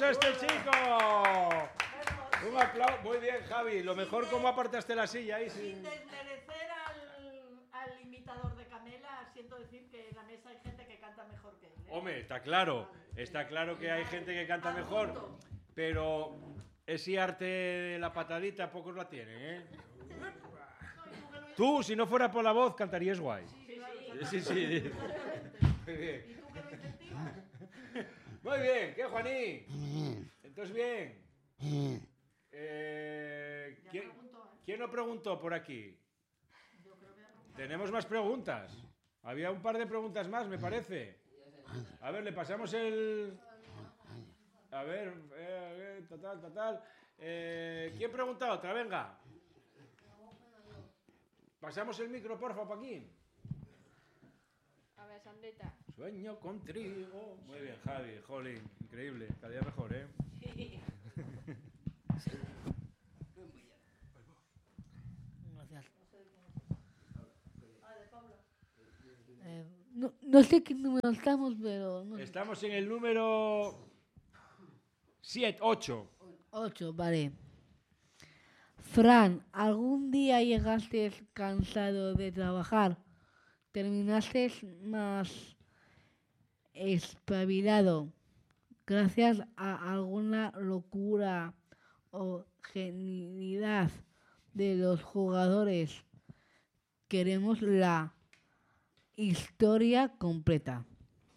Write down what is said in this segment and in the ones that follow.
a este chico! Un aplauso. Muy bien, Javi. Lo mejor, ¿cómo apartaste la silla ahí? Sin desmerecer al imitador de Camela, siento decir que en la mesa hay gente que canta mejor que él. Hombre, está claro. Está claro que hay gente que canta mejor. Pero ese arte de la patadita, pocos la tienen, ¿eh? Tú, si no fuera por la voz, cantarías guay. Sí. Muy bien. ¿Y tú qué lo incentivas? Muy bien, ¿qué, Juaní? Entonces, bien. ¿Quién no preguntó por aquí? Tenemos más preguntas. Había un par de preguntas más, me parece. A ver, le pasamos el... A ver, total. ¿Quién pregunta otra? Venga. Pasamos el micro, porfa, Paquín. A ver, Sandrita. Sueño con trigo. Muy bien, Javi, jolín, increíble. Cada día mejor, ¿eh? Gracias. No sé qué número estamos, pero... No. Estamos en el número 8. 8, vale. Fran, ¿algún día llegaste cansado de trabajar? ¿Terminaste más espabilado gracias a alguna locura o genialidad de los jugadores? Queremos la historia completa.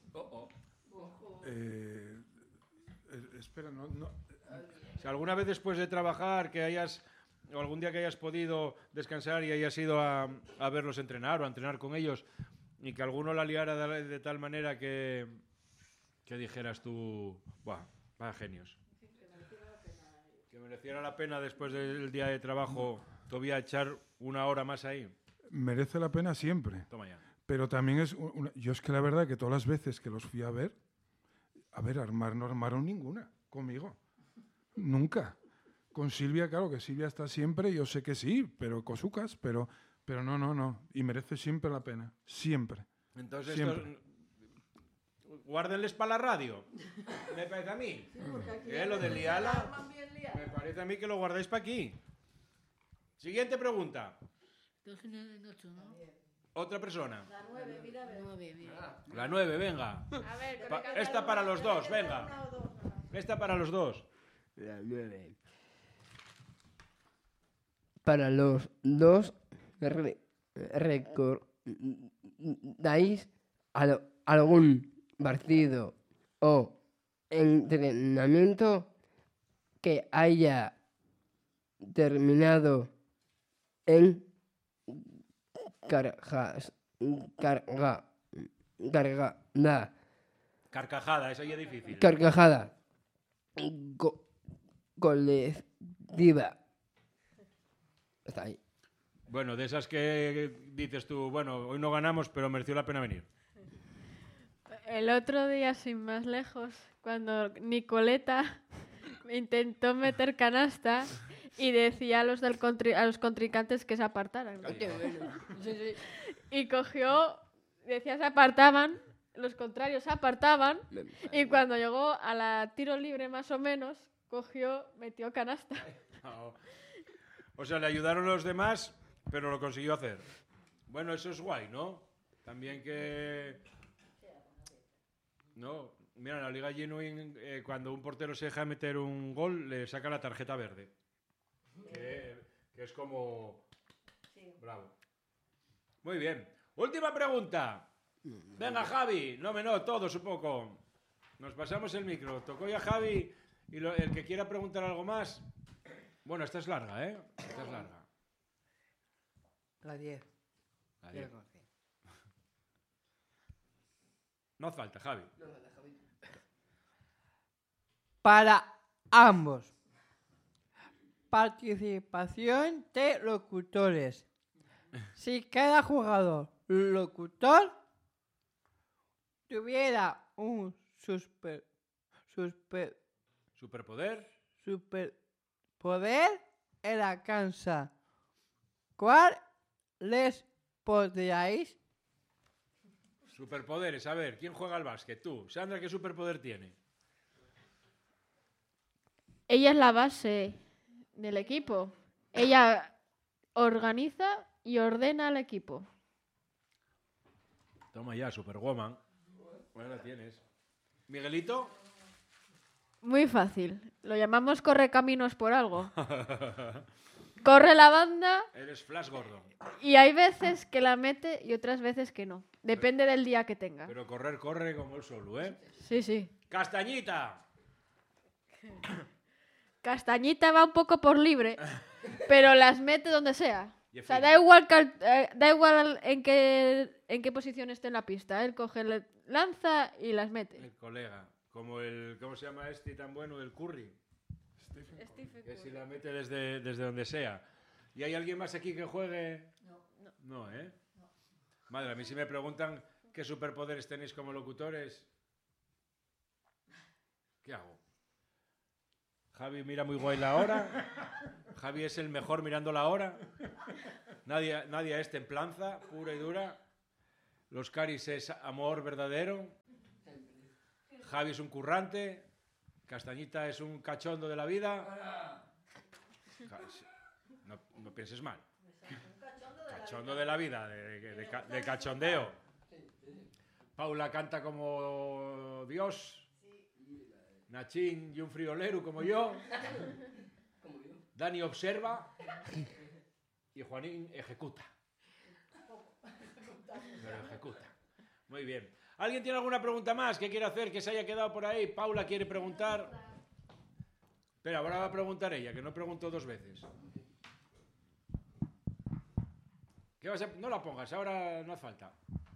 Espera, no. Si alguna vez después de trabajar o algún día que hayas podido descansar y hayas ido a verlos entrenar o a entrenar con ellos y que alguno la liara de tal manera que dijeras tú, ¡buah, vaya genios! Que mereciera la pena después del día de trabajo todavía echar una hora más ahí. Merece la pena siempre. Toma ya. Pero también yo es que la verdad que todas las veces que los fui a ver, armar no armaron ninguna conmigo. Nunca. Con Silvia, claro que Silvia está siempre, yo sé que sí, pero cosucas, pero no. Y merece siempre la pena. Siempre. Entonces, siempre. Guárdenles para la radio. Me parece a mí. Lo de liala, me parece a mí que lo guardáis para aquí. Siguiente pregunta. 2 en 8, ¿no? Otra persona. La 9, mira, a ver. 9, La 9, venga. A ver, Esta para los dos, venga. Esta para los dos. La 9. Para los dos, ¿recordáis algún partido o entrenamiento que haya terminado en Carcajada, esa ya es difícil. carcajada colectiva? Está ahí. Bueno, de esas que dices tú, bueno, hoy no ganamos, pero mereció la pena venir. el otro día, sin más lejos, cuando Nicoleta intentó meter canasta y decía a los contrincantes que se apartaran. Y cogió, decía se apartaban, los contrarios se apartaban, y cuando llegó a la tiro libre más o menos, metió canasta. No. O sea, le ayudaron los demás, pero lo consiguió hacer. Bueno, eso es guay, ¿no? También que... No, mira, en la Liga Genuine, cuando un portero se deja meter un gol, le saca la tarjeta verde. Que es como... Bravo. Muy bien. Última pregunta. Venga, Javi. No, todos un poco. Nos pasamos el micro. Tocó ya Javi y el que quiera preguntar algo más... Bueno, esta es larga, ¿eh? Esta es larga. La 10. La 10. No hace falta, Javi. Para ambos. Participación de locutores. Si cada jugador locutor tuviera un superpoder en la cancha, ¿cuál les podríais? Superpoderes, a ver, ¿quién juega al básquet? Tú. Sandra, ¿qué superpoder tiene? Ella es la base del equipo. Ella organiza y ordena al equipo. Toma ya, Superwoman. Bueno, la tienes. Miguelito. Muy fácil. Lo llamamos correcaminos por algo. Corre la banda Eres Flash Gordon. y hay veces que la mete y otras veces que no. Depende del día que tenga. Pero correr corre como el solo, ¿eh? Sí, sí. Castañita. Castañita va un poco por libre, pero las mete donde sea. Y O sea, fina. da igual en qué posición esté en la pista. Él coge, lanza y las mete. El colega. Como el... ¿Cómo se llama este tan bueno? El Curry. Que si la mete desde donde sea. ¿Y hay alguien más aquí que juegue? No, ¿eh? Madre, a mí si me preguntan qué superpoderes tenéis como locutores, ¿qué hago? Javi mira muy guay la hora. Javi es el mejor mirando la hora. Nadie a este templanza, pura y dura. Los Caris es amor verdadero. Javi es un currante. Castañita es un cachondo de la vida. No pienses mal. Cachondo de la vida, de cachondeo. Paula canta como Dios. Nachín y un friolero como yo. Dani observa. Y Juanín ejecuta. Pero ejecuta. Muy bien. ¿Alguien tiene alguna pregunta más que quiera hacer que se haya quedado por ahí? Paula quiere preguntar. Espera, ahora va a preguntar ella, que no preguntó dos veces. ¿Qué vas a... No la pongas, ahora no hace falta.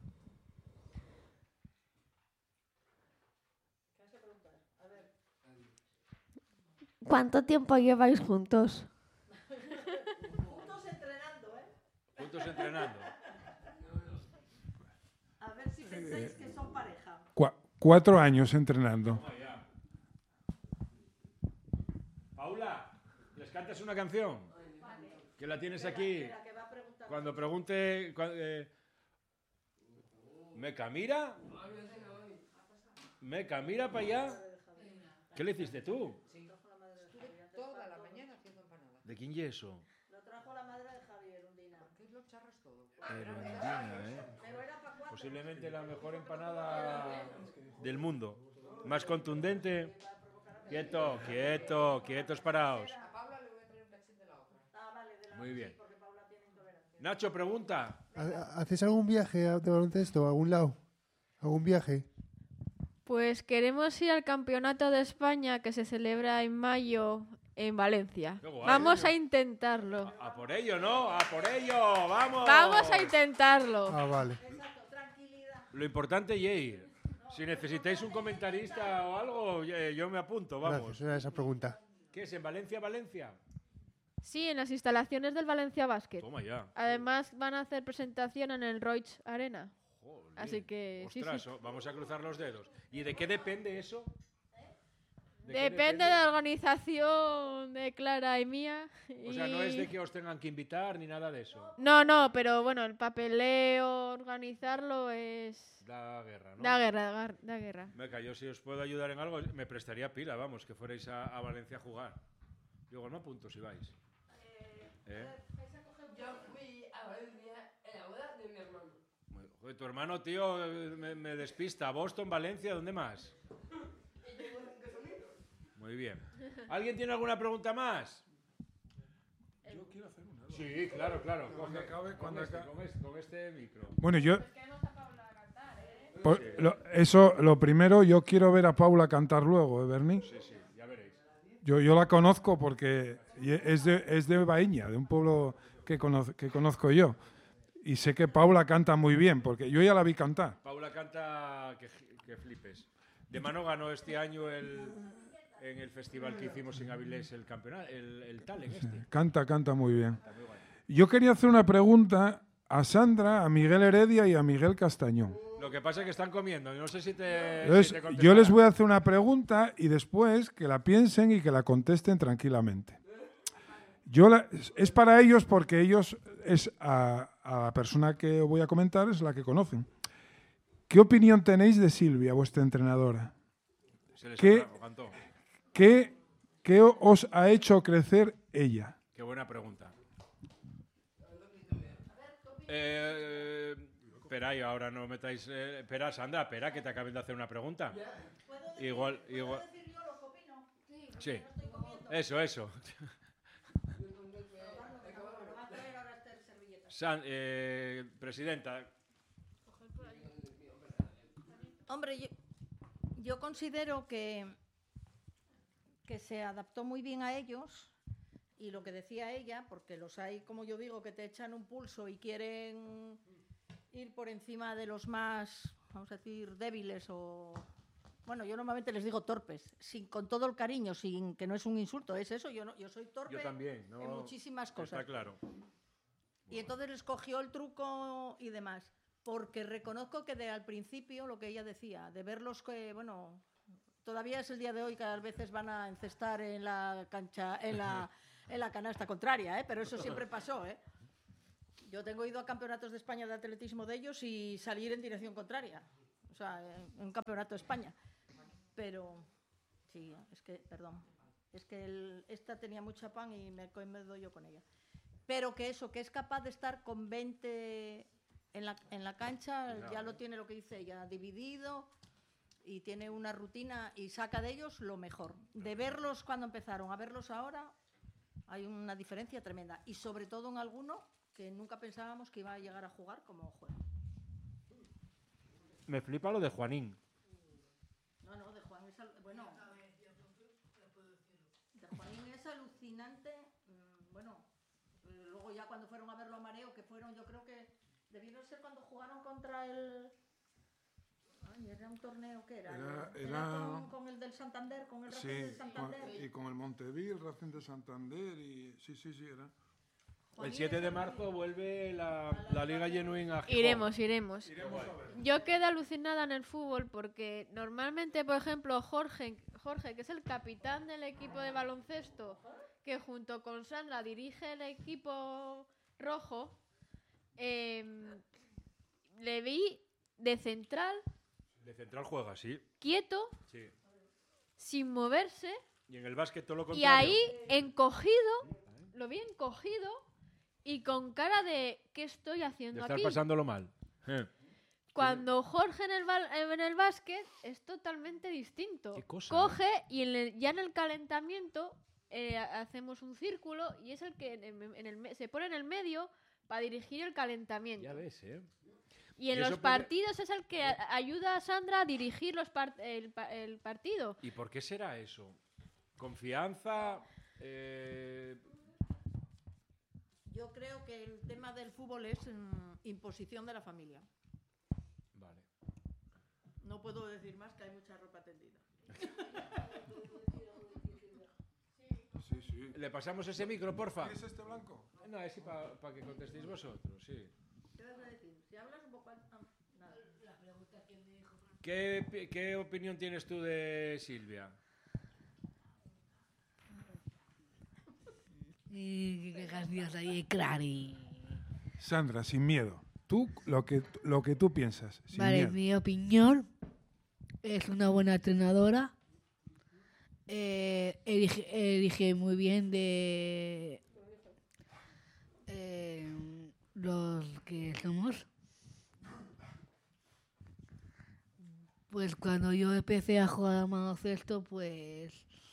¿Cuánto tiempo lleváis juntos? Juntos entrenando, ¿eh? Juntos entrenando. A ver si pensáis que son pareja. 4 años entrenando. Toma ya. Paula, ¿les cantas una canción? Que la tienes aquí. Espera, que va a preguntar. Cuando pregunte... ¿Meca mira? ¿Meca mira para allá? ¿Qué le hiciste tú? Toda la mañana haciendo empanadas. ¿De quién y eso? Lo trajo la madre de Javier, Undina. ¿Qué lo charras todo? Erundina, ¿eh? Pero era para 4. Posiblemente la mejor empanada del mundo. Más contundente. Quieto, quieto, quietos paraos. A Paula le voy a traer un cachín de la otra. Ah, vale, de la Muy bien. porque Paula tiene intolerancia. Nacho, pregunta. ¿Haces algún viaje de baloncesto a algún lado? ¿Algún viaje? Pues queremos ir al Campeonato de España que se celebra en mayo en Valencia. Qué guay. Vamos a intentarlo. A por ello, ¿no? A por ello, vamos. Vamos a intentarlo. Ah, vale. Exacto, tranquilidad. Lo importante es ir. Si necesitáis un comentarista o algo, yo me apunto, vamos. Gracias, era esa pregunta. ¿Qué es en Valencia, Valencia? Sí, en las instalaciones del Valencia Basket. Toma ya. Además van a hacer presentación en el Roig Arena. Jolín. Así que sí, Ostras, sí. vamos a cruzar los dedos. ¿Y de qué depende eso? ¿De qué Depende de la organización de Clara y mía. O sea, no es de y- que os tengan que invitar ni nada de eso. No, pero bueno, el papeleo, organizarlo es... Da guerra, ¿no? Da guerra. Meca, yo si os puedo ayudar en algo, me prestaría pila, vamos, que fuerais a Valencia a jugar. Digo, no apunto si vais. Yo fui a Valencia en la boda de mi hermano. Joder, tu hermano, tío, me despista. Boston, Valencia, ¿dónde más? Muy bien. ¿Alguien tiene alguna pregunta más? Yo quiero hacer una. Sí, claro, claro. Cuando acabe, cuando acabe. Con este micro. Bueno, yo... Lo primero, yo quiero ver a Paula cantar luego, ¿eh, Berni? Sí, sí, ya veréis. Yo la conozco porque es de Baíña, de un pueblo que conozco yo. Y sé que Paula canta muy bien, porque yo ya la vi cantar. Paula canta que flipes. De mano ganó este año en el festival que hicimos en Avilés el campeonato, el Talent este. Canta muy bien. Está muy guay. Yo quería hacer una pregunta a Sandra, a Miguel Heredia y a Miguel Castañón. Lo que pasa es que están comiendo. No sé si te. Entonces, yo les voy a hacer una pregunta y después que la piensen y que la contesten tranquilamente. Es para ellos porque ellos, a la persona que voy a comentar es la que conocen. ¿Qué opinión tenéis de Silvia, vuestra entrenadora? Se les ¿Qué ¿Qué os ha hecho crecer ella? Qué buena pregunta. Espera, y ahora no metáis... espera, Sandra, espera, que te acaben de hacer una pregunta. Igual... ¿Puedo decir yo lo que opino? Sí. No estoy comiendo. Eso. Va a traer ahora este servilleta. Presidenta, Hombre, yo considero que se adaptó muy bien a ellos y lo que decía ella, porque los hay, como yo digo, que te echan un pulso y quieren ir por encima de los más, vamos a decir, débiles o... Bueno, yo normalmente les digo torpes, con todo el cariño, sin que no es un insulto, es eso, yo soy torpe yo también. ¿No? en muchísimas cosas. Está claro. Y entonces les cogió el truco y demás. Porque reconozco que al principio, lo que ella decía, de verlos que, bueno, todavía es el día de hoy que a veces van a encestar en la cancha, en la canasta contraria, pero eso siempre pasó, Yo tengo ido a campeonatos de España de atletismo de ellos y salir en dirección contraria. O sea, en un campeonato de España. Pero, sí, es que, perdón, es que esta tenía mucha pan y me doy yo con ella. Pero que eso, que es capaz de estar con 20 en la cancha, no, ya lo tiene lo que dice ella, dividido y tiene una rutina y saca de ellos lo mejor. De verlos cuando empezaron a verlos ahora, hay una diferencia tremenda. Y sobre todo en alguno que nunca pensábamos que iba a llegar a jugar como juega. Me flipa lo de Juanín. No, de Juan es... Bueno, de Juanín es alucinante. Bueno, luego ya cuando fueron a verlo a Mareo, que fueron, yo creo que debieron ser cuando jugaron contra el... Ay, era un torneo que era con el del Santander, con el Racing del Santander. Y con el Montevil, Racing de Santander, y sí, era. El 7 de marzo vuelve la Liga Genuine a Gijón. Iremos. Yo quedé alucinada en el fútbol porque normalmente, por ejemplo, Jorge, que es el capitán del equipo de baloncesto, que junto con Sandra dirige el equipo rojo, le vi de central. De central juega, sí. Quieto, Sí. sin moverse. Y en el básquet todo lo Y contrario. ahí, encogido, lo vi encogido y con cara de ¿qué estoy De haciendo estar aquí? pasándolo mal. Cuando Jorge en el básquet es totalmente distinto. Qué cosa, Coge y ya en el calentamiento hacemos un círculo y es el que se pone en el medio para dirigir el calentamiento. Ya ves, Y en Y los eso puede- partidos es el que ayuda a Sandra a dirigir el partido. ¿Y por qué será eso? ¿Confianza? Yo creo que el tema del fútbol es imposición de la familia. Vale. No puedo decir más, que hay mucha ropa tendida. Sí. ¿Le pasamos ese micro, porfa? ¿Qué es este blanco? No, es para que contestéis vosotros, sí. ¿Qué vas a decir? Si hablas un poco... nada. ¿Qué opinión tienes tú de Silvia? Qué gracias ahí, Clary. Sandra, sin miedo. Tú, lo que tú piensas, sin Vale, miedo. mi opinión es una buena entrenadora. Elige muy bien de los que somos. Pues cuando yo empecé a jugar al baloncesto, pues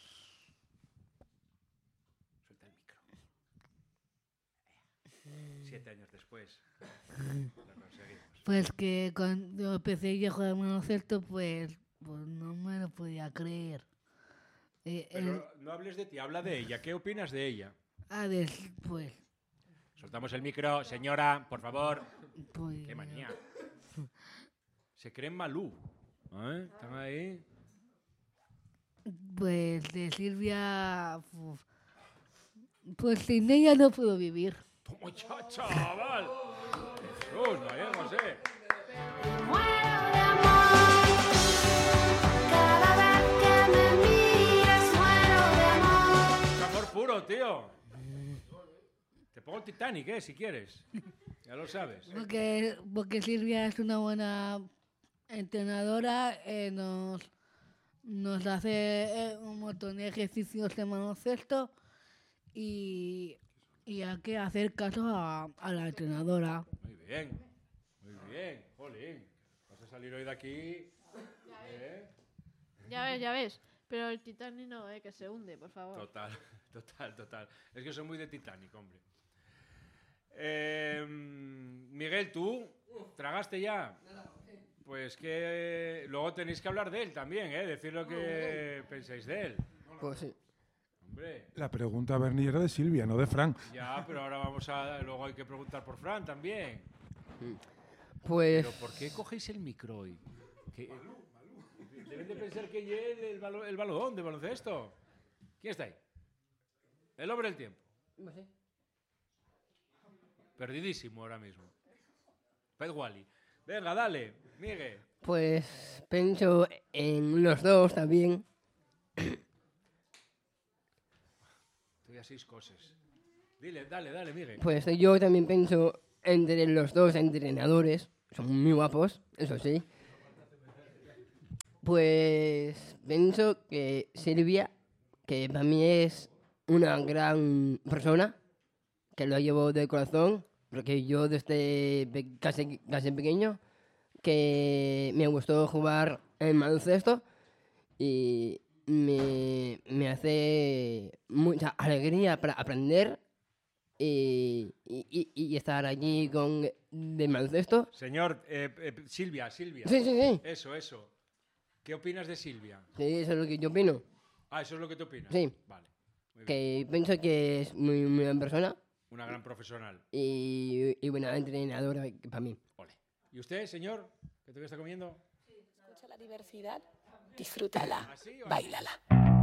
Suelta el micro. 7 años después. Lo conseguimos. Pues que cuando empecé yo a jugar al baloncesto, pues no me lo podía creer. Pero no hables de ti, habla de ella. ¿Qué opinas de ella? Pues Soltamos el micro, señora, por favor. Pues, Qué manía. Se creen Malú. ¿Están ahí? pues de Silvia, pues sin ella no puedo vivir. ¡Toma ya, chaval! Jesús, María José. Muero de amor. Cada vez que me miras, muero de amor. Es amor puro, tío. Te pongo Titanic, si quieres. Ya lo sabes. Porque Silvia es una buena entrenadora, nos hace un montón de ejercicios de baloncesto y hay que hacer caso a la entrenadora. Muy bien, jolín. Vas a salir hoy de aquí. Ya ves. Pero el Titanic no, que se hunde, por favor. Total. Es que soy muy de Titanic, hombre. Miguel, ¿tú tragaste ya? Pues que luego tenéis que hablar de él también, decir lo que pensáis de él. Pues sí. Hombre. La pregunta, Bernie, era de Silvia, no de Fran. Ya, pero ahora luego hay que preguntar por Fran también. Pues... ¿Pero por qué cogéis el micro hoy? Deben de pensar que es el balón de baloncesto. ¿Quién está ahí? El hombre del tiempo. Pues sí. Perdidísimo ahora mismo. Pet Wally. Venga, dale, Miguel. Pues pienso en los dos también. Estoy a 6 cosas. Dale, Miguel. Pues yo también pienso entre los dos entrenadores. Son muy guapos, eso sí. Pues pienso que Silvia, que para mí es una gran persona, que lo llevo de corazón, porque yo desde casi pequeño, que me gustó jugar en baloncesto y me hace mucha alegría para aprender y estar allí con de baloncesto. Señor, Silvia. Sí. Eso. ¿Qué opinas de Silvia? Sí, eso es lo que yo opino. Ah, ¿eso es lo que tú opinas? Sí. Vale. Muy bien. Que pienso que es muy buena persona Una gran profesional. y buena entrenadora para mí. Ole. ¿Y usted, señor? ¿Qué te está comiendo? Escucha la diversidad, disfrútala, ¿Así o así? báilala.